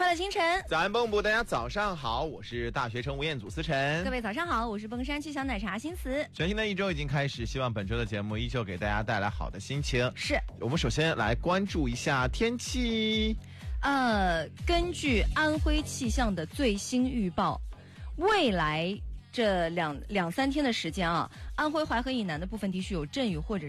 乐清晨， 早安蹦布，大家早上好，我是大学生吴彦祖思晨。 各位早上好，我是崩山区小奶茶新慈。 全新的一周已经开始，希望本周的节目依旧给大家带来好的心情。 是我们首先来关注一下天气。 根据安徽气象的最新预报，未来这两三天的时间啊，安徽淮河以南的部分地区有阵雨或者